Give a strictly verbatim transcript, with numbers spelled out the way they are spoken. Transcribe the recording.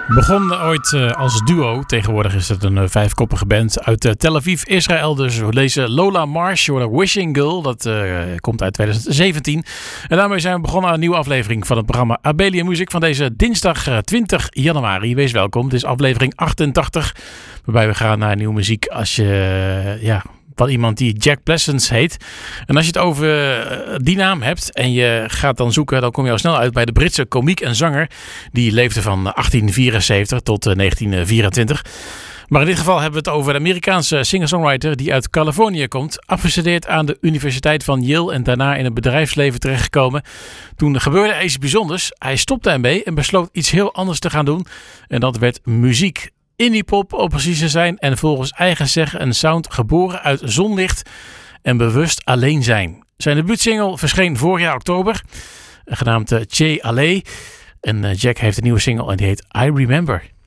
Begon ooit uh, als duo. Tegenwoordig is het een uh, vijfkoppige band uit uh, Tel Aviv, Israël. Dus we lezen Lola Marsh, Wishing Girl. Dat uh, komt uit twintig zeventien. En daarmee zijn we begonnen aan een nieuwe aflevering van het programma Abelia Music van deze dinsdag uh, twintig januari. Wees welkom. Dit is aflevering achtentachtig. Waarbij we gaan naar nieuwe muziek als je... Uh, ja, van iemand die Jack Pleasance heet. En als je het over uh, die naam hebt en je gaat dan zoeken, dan kom je al snel uit bij de Britse komiek en zanger. Die leefde van achttien vierenzeventig tot uh, negentien vierentwintig. Maar in dit geval hebben we het over de Amerikaanse singer-songwriter die uit Californië komt. Afgestudeerd aan de Universiteit van Yale en daarna in het bedrijfsleven terechtgekomen. Toen gebeurde er iets bijzonders. Hij stopte ermee en besloot iets heel anders te gaan doen. En dat werd muziek. Indie-pop om precies te zijn en volgens eigen zeggen een sound geboren uit zonlicht en bewust alleen zijn. Zijn debuutsingle verscheen vorig jaar oktober, genaamd uh, Che Alley. En uh, Jack heeft een nieuwe single en die heet I Remember.